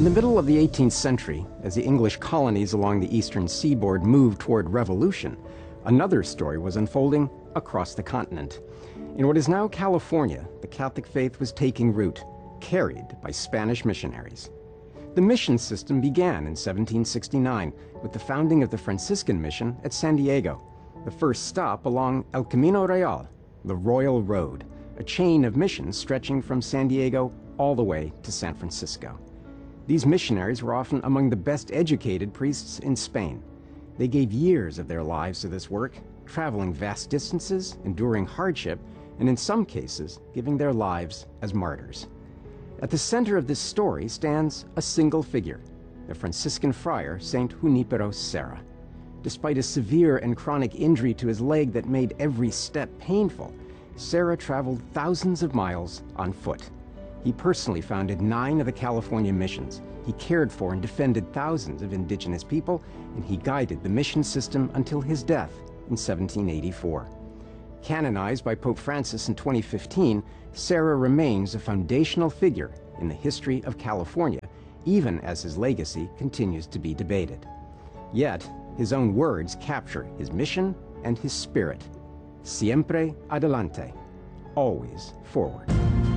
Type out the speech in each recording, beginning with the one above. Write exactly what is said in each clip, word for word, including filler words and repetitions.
In the middle of the eighteenth century, as the English colonies along the eastern seaboard moved toward revolution, another story was unfolding across the continent. In what is now California, the Catholic faith was taking root, carried by Spanish missionaries. The mission system began in seventeen sixty-nine with the founding of the Franciscan Mission at San Diego, the first stop along El Camino Real, the Royal Road, a chain of missions stretching from San Diego all the way to San Francisco. These missionaries were often among the best educated priests in Spain. They gave years of their lives to this work, traveling vast distances, enduring hardship, and in some cases, giving their lives as martyrs. At the center of this story stands a single figure, the Franciscan friar Saint Junipero Serra. Despite a severe and chronic injury to his leg that made every step painful, Serra traveled thousands of miles on foot. He personally founded nine of the California missions. He cared for and defended thousands of indigenous people, and he guided the mission system until his death in seventeen eighty-four. Canonized by Pope Francis in twenty fifteen, Serra remains a foundational figure in the history of California, even as his legacy continues to be debated. Yet, his own words capture his mission and his spirit. Siempre adelante, always forward.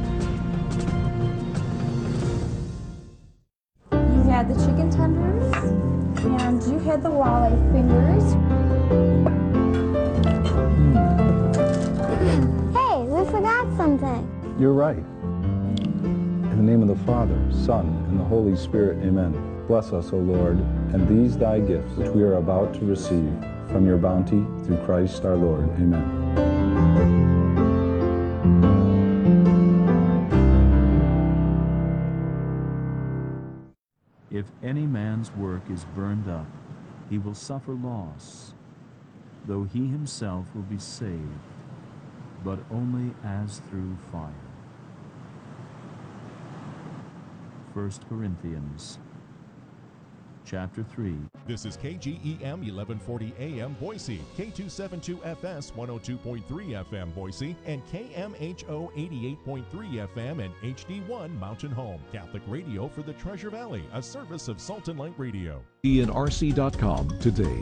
You had the chicken tenders, and you had the walleye fingers. Hey, we forgot something. You're right. In the name of the Father, Son, and the Holy Spirit, amen. Bless us, O Lord, and these thy gifts which we are about to receive from your bounty through Christ our Lord. Amen. If any man's work is burned up, he will suffer loss, though he himself will be saved, but only as through fire. First Corinthians chapter three. This is K G E M eleven forty A M Boise, K two seventy-two F S one oh two point three F M Boise, and K M H O eighty-eight point three F M and H D one Mountain Home. Catholic radio for the Treasure Valley, a service of Salt and Light Radio. E N R C dot com today.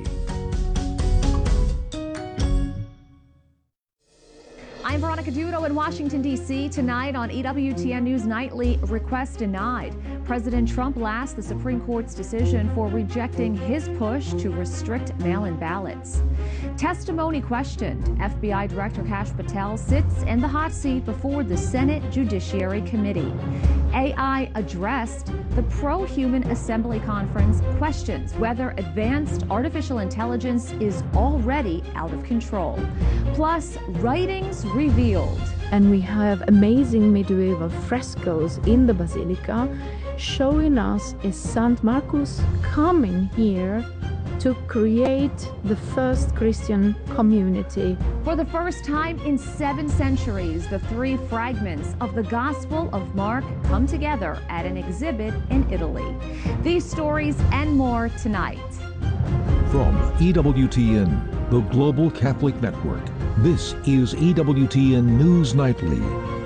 I'm Veronica Dudo in Washington, D C Tonight on E W T N News Nightly, request denied. President Trump blasts the Supreme Court's decision for rejecting his push to restrict mail-in ballots. Testimony questioned. F B I Director Kash Patel sits in the hot seat before the Senate Judiciary Committee. A I addressed. The Pro-Human Assembly Conference questions whether advanced artificial intelligence is already out of control. Plus, writings revealed. And we have amazing medieval frescoes in the Basilica showing us a Saint Marcus coming here to create the first Christian community. For the first time in seven centuries, the three fragments of the Gospel of Mark come together at an exhibit in Italy. These stories and more tonight. From E W T N, the Global Catholic Network, this is E W T N News Nightly.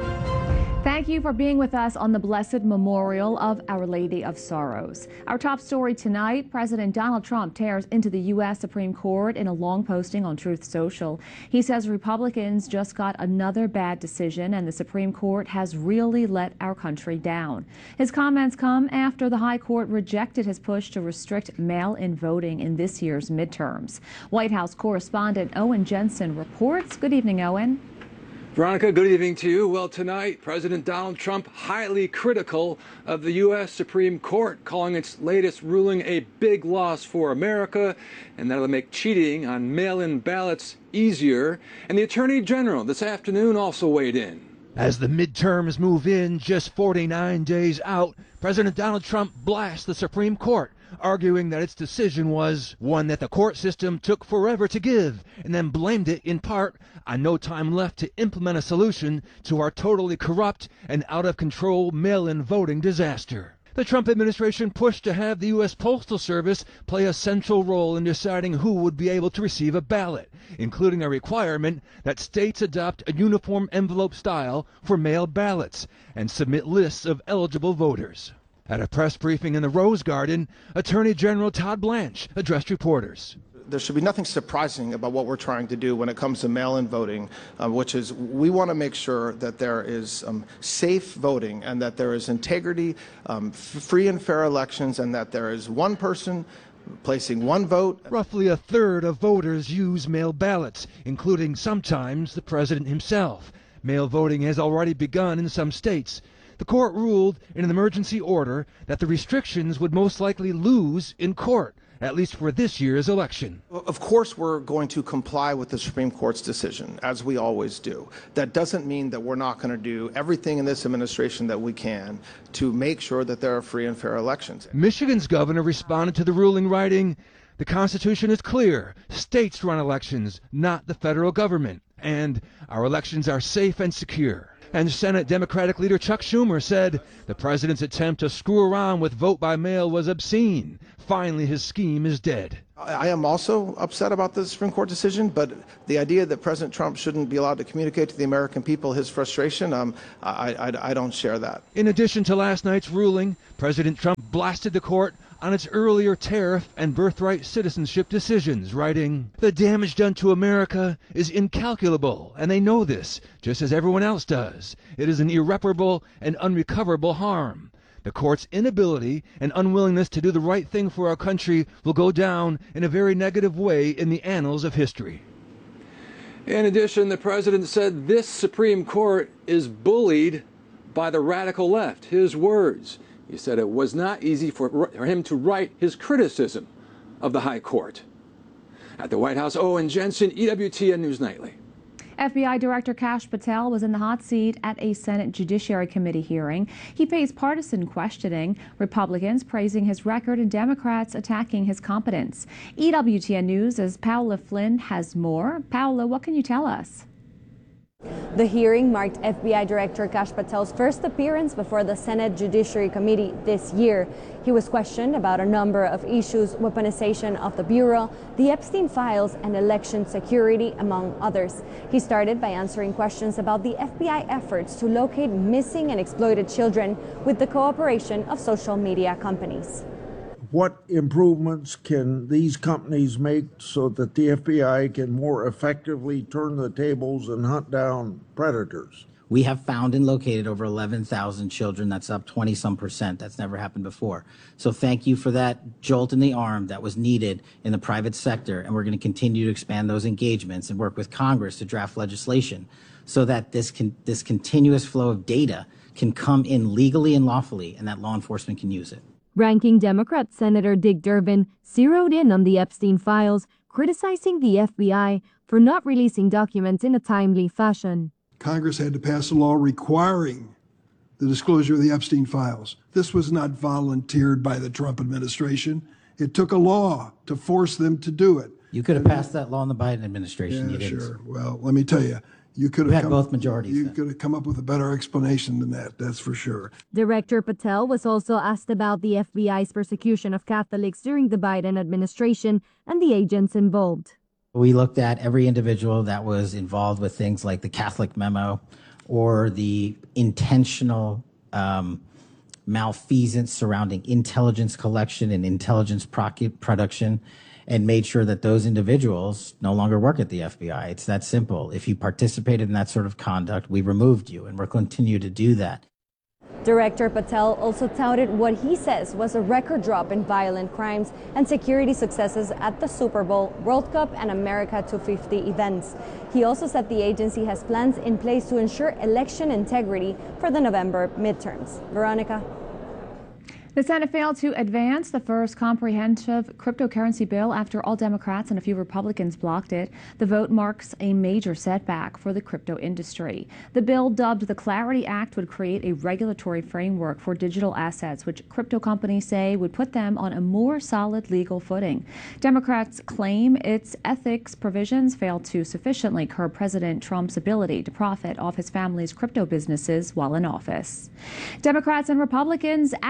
Thank you for being with us on the Blessed Memorial of Our Lady of Sorrows. Our top story tonight, President Donald Trump tears into the U S Supreme Court in a long posting on Truth Social. He says Republicans just got another bad decision and the Supreme Court has really let our country down. His comments come after the High Court rejected his push to restrict mail-in voting in this year's midterms. White House correspondent Owen Jensen reports. Good evening, Owen. Veronica, good evening to you. Well, tonight, President Donald Trump highly critical of the U S Supreme Court, calling its latest ruling a big loss for America, and that'll make cheating on mail-in ballots easier. And the Attorney General this afternoon also weighed in. As the midterms move in just forty-nine days out, President Donald Trump blasts the Supreme Court, arguing that its decision was one that the court system took forever to give, and then blamed it in part on no time left to implement a solution to our totally corrupt and out-of-control mail-in voting disaster. The Trump administration pushed to have the U S Postal Service play a central role in deciding who would be able to receive a ballot, including a requirement that states adopt a uniform envelope style for mail ballots and submit lists of eligible voters. At a press briefing in the Rose Garden, Attorney General Todd Blanche addressed reporters. There should be nothing surprising about what we're trying to do when it comes to mail-in voting, uh, which is we want to make sure that there is um, safe voting and that there is integrity, um, free and fair elections, and that there is one person placing one vote. Roughly a third of voters use mail ballots, including sometimes the president himself. Mail voting has already begun in some states. The court ruled in an emergency order that the restrictions would most likely lose in court, at least for this year's election. Of course, we're going to comply with the Supreme Court's decision, as we always do. That doesn't mean that we're not going to do everything in this administration that we can to make sure that there are free and fair elections. Michigan's governor responded to the ruling, writing, "The Constitution is clear. States run elections, not the federal government. And our elections are safe and secure." And Senate Democratic leader Chuck Schumer said the president's attempt to screw around with vote by mail was obscene. Finally, his scheme is dead. I am also upset about the Supreme Court decision, but the idea that President Trump shouldn't be allowed to communicate to the American people his frustration, um, I, I, I don't share that. In addition to last night's ruling, President Trump blasted the court on its earlier tariff and birthright citizenship decisions, writing, "The damage done to America is incalculable, and they know this, just as everyone else does. It is an irreparable and unrecoverable harm. The court's inability and unwillingness to do the right thing for our country will go down in a very negative way in the annals of history." In addition, the president said this Supreme Court is bullied by the radical left. His words. He said it was not easy for him to write his criticism of the High Court. At the White House, Owen Jensen, E W T N News Nightly. F B I Director Kash Patel was in the hot seat at a Senate Judiciary Committee hearing. He faced partisan questioning, Republicans praising his record and Democrats attacking his competence. E W T N News' Paola Flynn has more. Paola, what can you tell us? The hearing marked F B I Director Kash Patel's first appearance before the Senate Judiciary Committee this year. He was questioned about a number of issues: weaponization of the Bureau, the Epstein files, and election security, among others. He started by answering questions about the F B I efforts to locate missing and exploited children with the cooperation of social media companies. What improvements can these companies make so that the F B I can more effectively turn the tables and hunt down predators? We have found and located over eleven thousand children. That's up twenty some percent. That's never happened before. So thank you for that jolt in the arm that was needed in the private sector. And we're going to continue to expand those engagements and work with Congress to draft legislation so that this can, this continuous flow of data can come in legally and lawfully, and that law enforcement can use it. Ranking Democrat Senator Dick Durbin zeroed in on the Epstein files, criticizing the F B I for not releasing documents in a timely fashion. Congress had to pass a law requiring the disclosure of the Epstein files. This was not volunteered by the Trump administration. It took a law to force them to do it. You could have passed that law in the Biden administration. Yeah, you didn't. sure. Well, let me tell you. You could We have had come, both majorities. You then. could have come up with a better explanation than that, that's for sure. Director Patel was also asked about the F B I's persecution of Catholics during the Biden administration and the agents involved. We looked at every individual that was involved with things like the Catholic memo or the intentional um, malfeasance surrounding intelligence collection and intelligence proc- production, and made sure that those individuals no longer work at the F B I. It's that simple. If you participated in that sort of conduct, we removed you, and we'll continue to do that. Director Patel also touted what he says was a record drop in violent crimes and security successes at the Super Bowl, World Cup, and America two fifty events. He also said the agency has plans in place to ensure election integrity for the November midterms. Veronica. The Senate failed to advance the first comprehensive cryptocurrency bill after all Democrats and a few Republicans blocked it. The vote marks a major setback for the crypto industry. The bill, dubbed the Clarity Act, would create a regulatory framework for digital assets, which crypto companies say would put them on a more solid legal footing. Democrats claim its ethics provisions failed to sufficiently curb President Trump's ability to profit off his family's crypto businesses while in office. Democrats and Republicans, actors and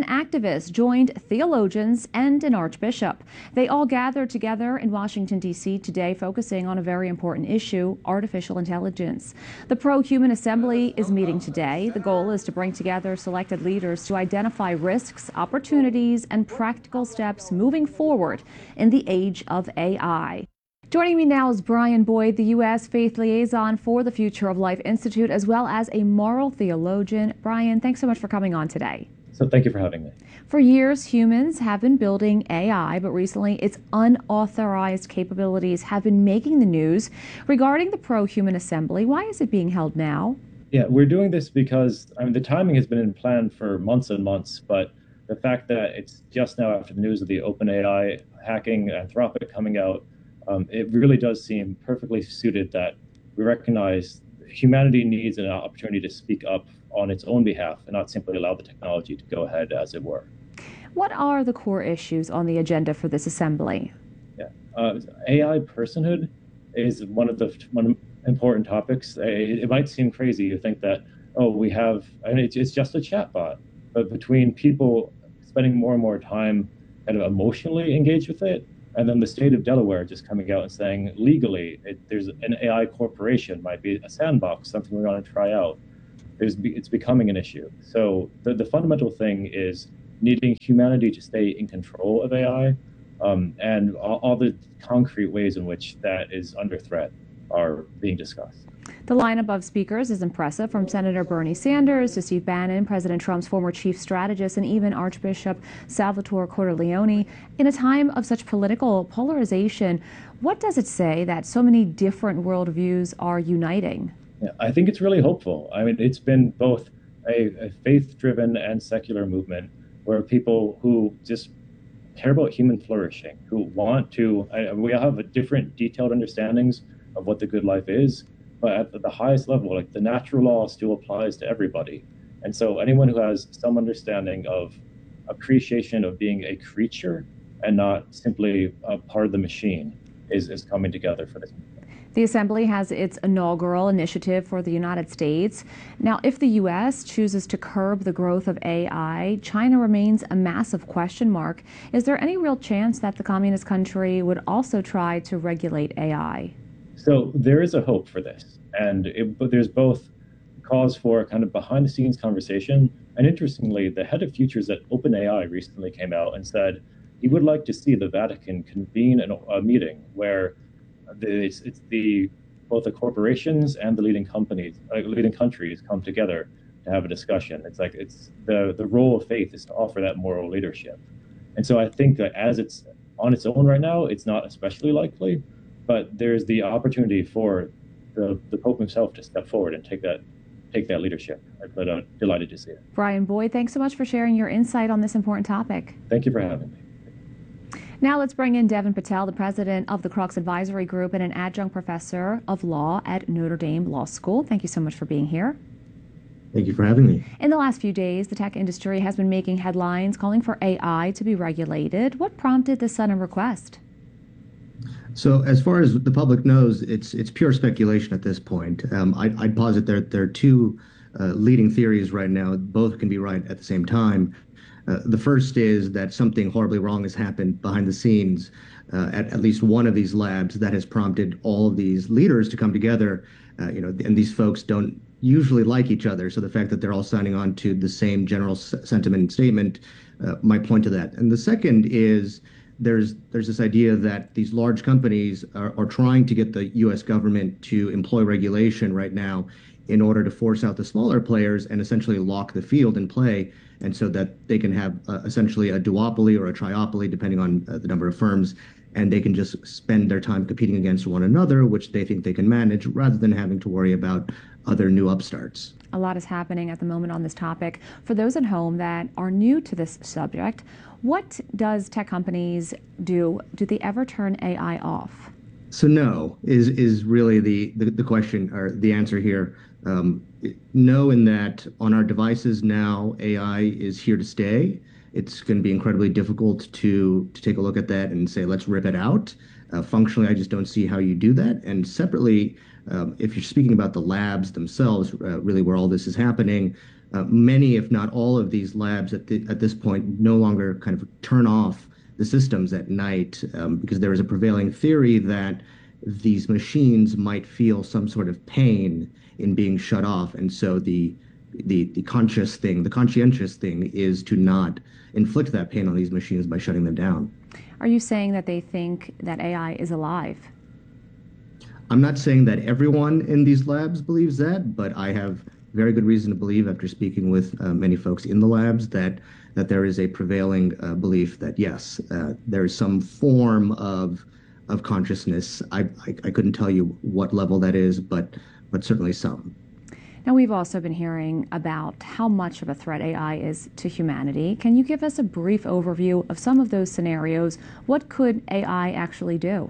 Ten activists joined theologians and an archbishop. They all gathered together in Washington, D C today, focusing on a very important issue, artificial intelligence. The Pro-Human Assembly is meeting today. The goal is to bring together selected leaders to identify risks, opportunities, and practical steps moving forward in the age of A I. Joining me now is Brian Boyd, the U S Faith Liaison for the Future of Life Institute, as well as a moral theologian. Brian, thanks so much for coming on today. So thank you for having me. For years, humans have been building A I, but recently its unauthorized capabilities have been making the news. Regarding the Pro-Human Assembly, why is it being held now? Yeah, we're doing this because I mean, the timing has been in plan for months and months, but the fact that it's just now after the news of the OpenAI hacking, Anthropic coming out, Um, it really does seem perfectly suited that we recognize humanity needs an opportunity to speak up on its own behalf and not simply allow the technology to go ahead as it were. What are the core issues on the agenda for this assembly? Yeah, uh, A I personhood is one of the one important topics. It, it might seem crazy to think that, oh, we have, I mean, it's, it's just a chatbot, but between people spending more and more time kind of emotionally engaged with it, and then the state of Delaware just coming out and saying legally it, there's an A I corporation, might be a sandbox, something we want to try out. There's, it's becoming an issue. So the, the fundamental thing is needing humanity to stay in control of A I, um, and all, all the concrete ways in which that is under threat are being discussed. The lineup of speakers is impressive, from Senator Bernie Sanders to Steve Bannon, President Trump's former chief strategist, and even Archbishop Salvatore Cordileone. In a time of such political polarization, what does it say that so many different worldviews are uniting? Yeah, I think it's really hopeful. I mean, it's been both a, a faith-driven and secular movement where people who just care about human flourishing, who want to, I, we all have a different detailed understandings of what the good life is, but at the highest level, like the natural law still applies to everybody. And so anyone who has some understanding of appreciation of being a creature and not simply a part of the machine is, is coming together for this. The Assembly has its inaugural initiative for the United States. Now, if the U S chooses to curb the growth of A I, China remains a massive question mark. Is there any real chance that the communist country would also try to regulate A I? So there is a hope for this, and it, but there's both cause for kind of behind-the-scenes conversation, and interestingly, the head of futures at OpenAI recently came out and said he would like to see the Vatican convene an, a meeting where the, it's, it's the both the corporations and the leading companies, uh, leading countries come together to have a discussion. It's like it's the the role of faith is to offer that moral leadership, and so I think that as it's on its own right now, it's not especially likely. But there's the opportunity for the, the Pope himself to step forward and take that take that leadership. I'm uh, delighted to see it. Brian Boyd, thanks so much for sharing your insight on this important topic. Thank you for having me. Now let's bring in Devin Patel, the president of the Crux Advisory Group and an adjunct professor of law at Notre Dame Law School. Thank you so much for being here. Thank you for having me. In the last few days, the tech industry has been making headlines calling for A I to be regulated. What prompted this sudden request? So as far as the public knows, it's it's pure speculation at this point. Um, I, I'd posit there, there are two uh, leading theories right now. Both can be right at the same time. Uh, the first is that something horribly wrong has happened behind the scenes uh, at at least one of these labs that has prompted all of these leaders to come together. Uh, you know, and these folks don't usually like each other. So the fact that they're all signing on to the same general s- sentiment and statement uh, might point to that. And the second is There's there's this idea that these large companies are, are trying to get the U S government to employ regulation right now in order to force out the smaller players and essentially lock the field in play, and so that they can have uh, essentially a duopoly or a triopoly, depending on uh, the number of firms, and they can just spend their time competing against one another, which they think they can manage, rather than having to worry about other new upstarts. A lot is happening at the moment on this topic. For those at home that are new to this subject, what does tech companies do? Do they ever turn A I off? So no is is really the, the, the question or the answer here. Um, no, in that on our devices now, A I is here to stay. It's going to be incredibly difficult to to take a look at that and say, let's rip it out. Uh, functionally, I just don't see how you do that. And separately, um, if you're speaking about the labs themselves, uh, really where all this is happening, uh, many, if not all of these labs at, the, at this point no longer kind of turn off the systems at night um, because there is a prevailing theory that these machines might feel some sort of pain in being shut off. And so the, the, the conscious thing, the conscientious thing is to not inflict that pain on these machines by shutting them down. Are you saying that they think that A I is alive? I'm not saying that everyone in these labs believes that, but I have very good reason to believe, after speaking with uh, many folks in the labs, that that there is a prevailing uh, belief that yes, uh, there is some form of of consciousness. I, I I couldn't tell you what level that is, but but certainly some. Now, we've also been hearing about how much of a threat A I is to humanity. Can you give us a brief overview of some of those scenarios? What could A I actually do?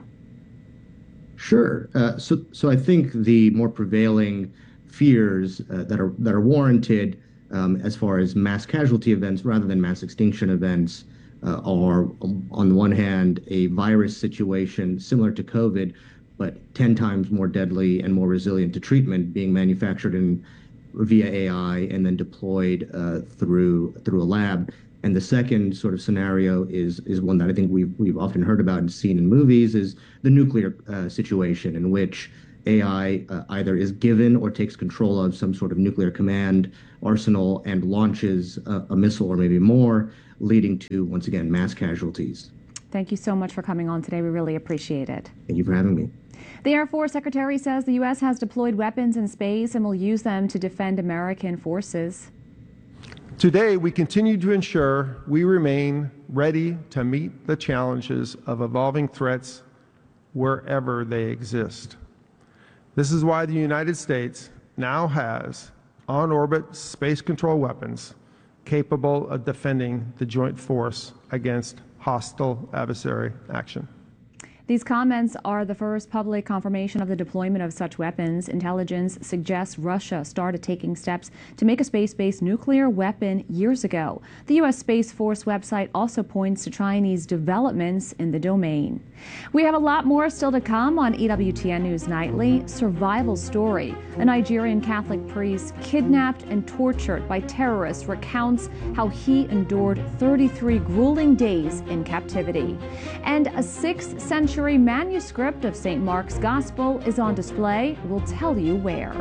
Sure. Uh, so, so I think the more prevailing fears uh, that are that are warranted, um, as far as mass casualty events rather than mass extinction events, uh, are on the one hand a virus situation similar to COVID, but ten times more deadly and more resilient to treatment, being manufactured in via A I and then deployed uh, through through a lab. And the second sort of scenario is is one that I think we've we've often heard about and seen in movies, is the nuclear uh, situation, in which A I uh, either is given or takes control of some sort of nuclear command arsenal and launches a, a missile or maybe more, leading to, once again, mass casualties. Thank you so much for coming on today. We really appreciate it. Thank you for having me. The Air Force Secretary says the U S has deployed weapons in space and will use them to defend American forces. Today, we continue to ensure we remain ready to meet the challenges of evolving threats wherever they exist. This is why the United States now has on-orbit space control weapons capable of defending the joint force against hostile adversary action. These comments are the first public confirmation of the deployment of such weapons. Intelligence suggests Russia started taking steps to make a space-based nuclear weapon years ago. The U S Space Force website also points to Chinese developments in the domain. We have a lot more still to come on E W T N News Nightly. Survival story. A Nigerian Catholic priest kidnapped and tortured by terrorists recounts how he endured thirty-three grueling days in captivity. And a sixth century manuscript of Saint Mark's Gospel is on display. We'll tell you where.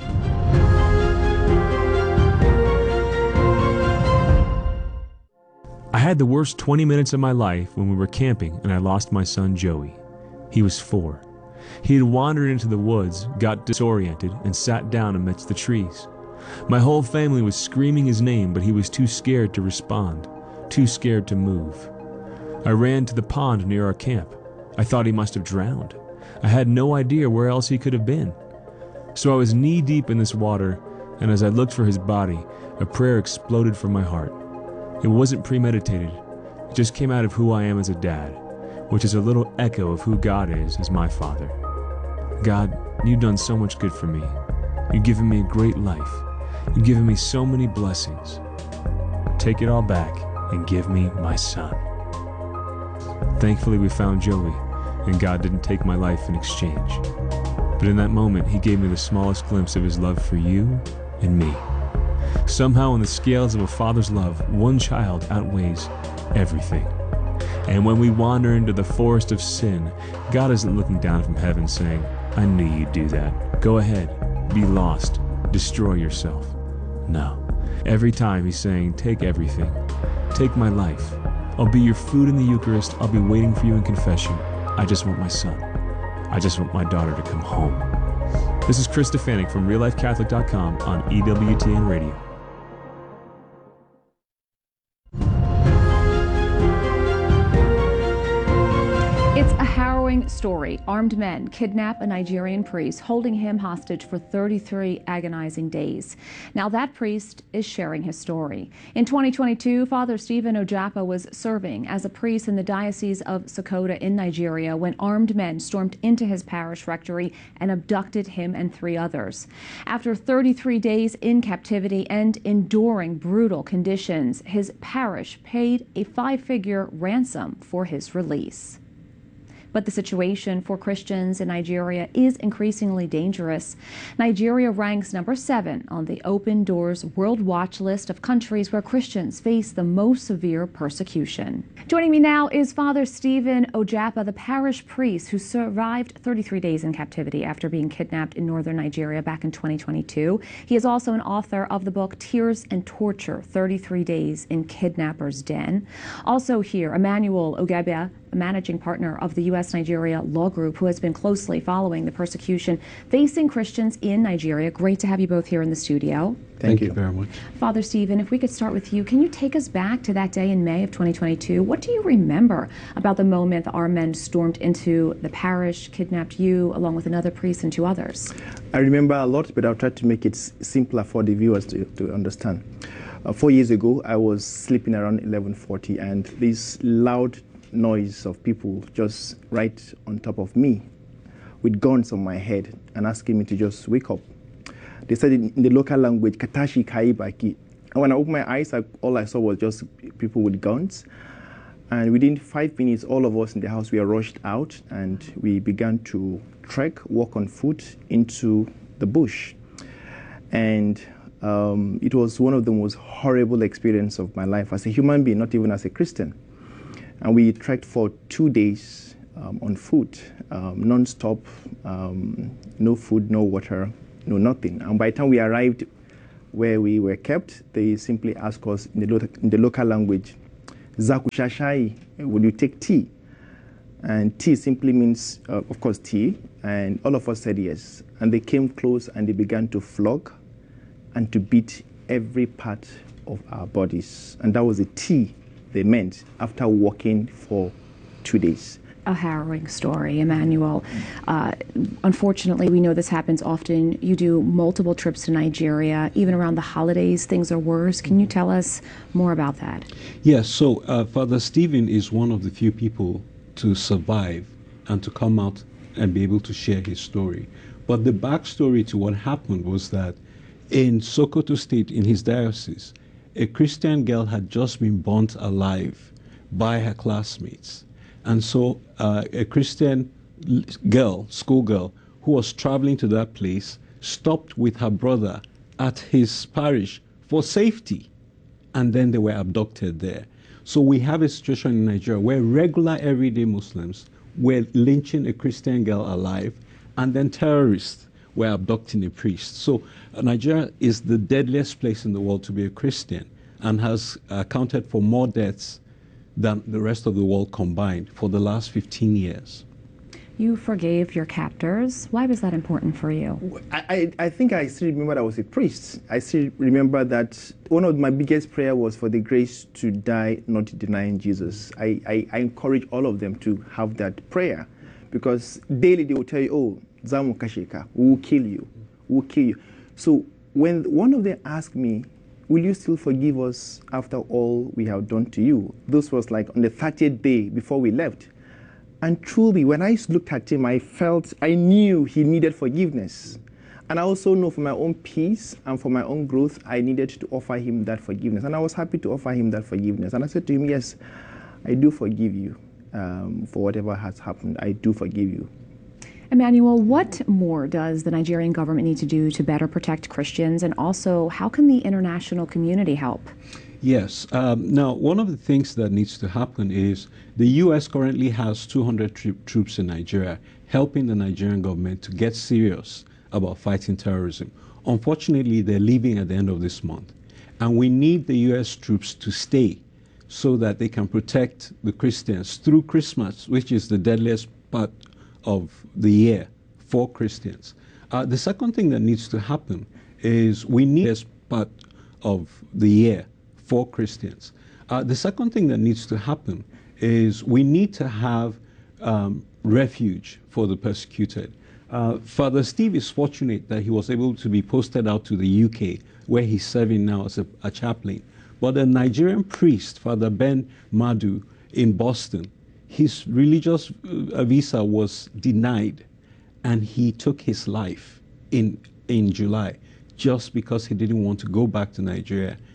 I had the worst twenty minutes of my life when we were camping and I lost my son Joey. He was four. He had wandered into the woods, got disoriented, and sat down amidst the trees. My whole family was screaming his name, but he was too scared to respond, too scared to move. I ran to the pond near our camp. I thought he must have drowned. I had no idea where else he could have been. So I was knee-deep in this water, and as I looked for his body, a prayer exploded from my heart. It wasn't premeditated. It just came out of who I am as a dad, which is a little echo of who God is as my father. God, you've done so much good for me. You've given me a great life. You've given me so many blessings. Take it all back and give me my son. Thankfully, we found Joey, and God didn't take my life in exchange. But in that moment, he gave me the smallest glimpse of his love for you and me. Somehow, on the scales of a father's love, one child outweighs everything. And when we wander into the forest of sin, God isn't looking down from heaven saying, I knew you'd do that. Go ahead, be lost, destroy yourself. No. Every time he's saying, take everything. Take my life. I'll be your food in the Eucharist. I'll be waiting for you in confession. I just want my son. I just want my daughter to come home. This is Chris Stefanik from real life catholic dot com on E W T N Radio. It's a harrowing story. Armed men kidnap a Nigerian priest, holding him hostage for thirty-three agonizing days. Now that priest is sharing his story. In twenty twenty-two, Father Stephen Ojapa was serving as a priest in the Diocese of Sokoto in Nigeria when armed men stormed into his parish rectory and abducted him and three others. After thirty-three days in captivity and enduring brutal conditions, his parish paid a five-figure ransom for his release. But the situation for Christians in Nigeria is increasingly dangerous. Nigeria ranks number seven on the Open Doors World Watch list of countries where Christians face the most severe persecution. Joining me now is Father Stephen Ojapa, the parish priest who survived thirty-three days in captivity after being kidnapped in northern Nigeria back in twenty twenty-two. He is also an author of the book Tears and Torture, thirty-three days in Kidnapper's Den. Also here, Emmanuel Ogabia, a managing partner of the U S Nigeria Law Group, who has been closely following the persecution facing Christians in Nigeria. Great to have you both here in the studio. Thank, Thank you very much. Father Stephen, if we could start with you, can you take us back to that day in May of twenty twenty-two? What do you remember about the moment that our men stormed into the parish, kidnapped you, along with another priest and two others? I remember a lot, but I'll try to make it simpler for the viewers to, to understand. Uh, four years ago, I was sleeping around eleven forty, and this loud noise of people just right on top of me with guns on my head and asking me to just wake up. They said in, in the local language, Katashi Kaibaki. And when I opened my eyes, I, all I saw was just people with guns. And within five minutes, all of us in the house, we were rushed out and we began to trek, walk on foot into the bush. And um, it was one of the most horrible experiences of my life as a human being, not even as a Christian. And we trekked for two days um, on foot, um, non-stop, um, no food, no water, no nothing. And by the time we arrived where we were kept, they simply asked us in the, lo in the local language, Zakushashai, will you take tea? And tea simply means, uh, of course, tea. And all of us said yes. And they came close and they began to flog and to beat every part of our bodies. And that was the tea they meant after walking for two days. A harrowing story, Emmanuel. Uh, unfortunately, we know this happens often. You do multiple trips to Nigeria. Even around the holidays, things are worse. Can you tell us more about that? Yes, so uh, Father Stephen is one of the few people to survive and to come out and be able to share his story. But the backstory to what happened was that in Sokoto State, in his diocese, a Christian girl had just been burnt alive by her classmates. And so uh, a Christian girl, schoolgirl, who was traveling to that place, stopped with her brother at his parish for safety. And then they were abducted there. So we have a situation in Nigeria where regular everyday Muslims were lynching a Christian girl alive, and then terrorists were abducting a priest. So uh, Nigeria is the deadliest place in the world to be a Christian and has accounted for more deaths than the rest of the world combined for the last fifteen years. You forgave your captors. Why was that important for you? I, I, I think I still remember I was a priest. I still remember that one of my biggest prayer was for the grace to die not denying Jesus. I, I, I encourage all of them to have that prayer, because daily they will tell you, oh, Zamu Kashika, we will kill you, we will kill you. So when one of them asked me, will you still forgive us after all we have done to you? This was like on the thirtieth day before we left. And truly, when I looked at him, I felt, I knew he needed forgiveness. And I also know for my own peace and for my own growth, I needed to offer him that forgiveness. And I was happy to offer him that forgiveness. And I said to him, yes, I do forgive you um, for whatever has happened. I do forgive you. Emmanuel, what more does the Nigerian government need to do to better protect Christians? And also, how can the international community help? Yes. Um, now, one of the things that needs to happen is the U S currently has two hundred tro troops in Nigeria, helping the Nigerian government to get serious about fighting terrorism. Unfortunately, they're leaving at the end of this month. And we need the U S troops to stay so that they can protect the Christians through Christmas, which is the deadliest part of the year for Christians. Uh, the second thing that needs to happen is we need this part of the year for Christians. Uh, the second thing that needs to happen is we need to have um, refuge for the persecuted. Uh, Father Steve is fortunate that he was able to be posted out to the U K, where he's serving now as a, a chaplain. But a Nigerian priest, Father Ben Madu, in Boston, his religious uh, visa was denied, and he took his life in, in July just because he didn't want to go back to Nigeria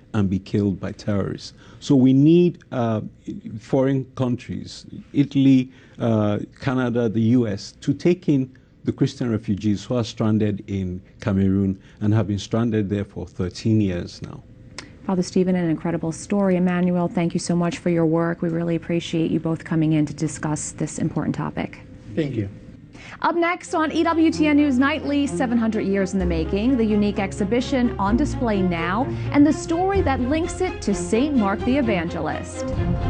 and be killed by terrorists. So we need uh, foreign countries, Italy, uh, Canada, the U S, to take in the Christian refugees who are stranded in Cameroon and have been stranded there for thirteen years now. Father Stephen, an incredible story. Emmanuel, thank you so much for your work. We really appreciate you both coming in to discuss this important topic. Thank you. Up next on E W T N News Nightly, seven hundred years in the making, the unique exhibition on display now, and the story that links it to Saint Mark the Evangelist.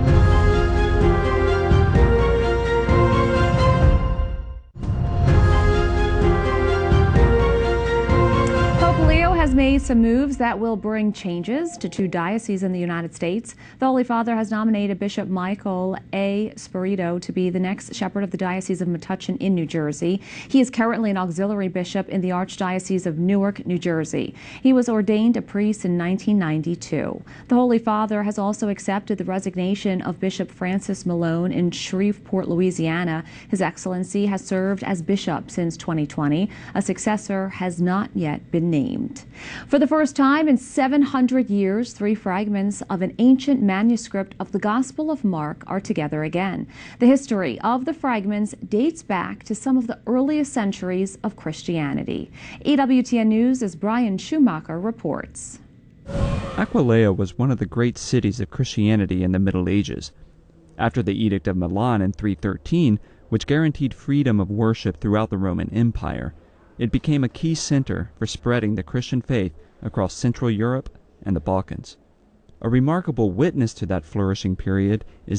Has made some moves that will bring changes to two dioceses in the United States. The Holy Father has nominated Bishop Michael A. Spirito to be the next shepherd of the Diocese of Metuchen in New Jersey. He is currently an auxiliary bishop in the Archdiocese of Newark, New Jersey. He was ordained a priest in nineteen ninety-two. The Holy Father has also accepted the resignation of Bishop Francis Malone in Shreveport, Louisiana. His Excellency has served as bishop since twenty twenty. A successor has not yet been named. For the first time in seven hundred years, three fragments of an ancient manuscript of the Gospel of Mark are together again. The history of the fragments dates back to some of the earliest centuries of Christianity. E W T N News' Brian Schumacher reports. Aquileia was one of the great cities of Christianity in the Middle Ages. After the Edict of Milan in three thirteen, which guaranteed freedom of worship throughout the Roman Empire, it became a key center for spreading the Christian faith across Central Europe and the Balkans. A remarkable witness to that flourishing period is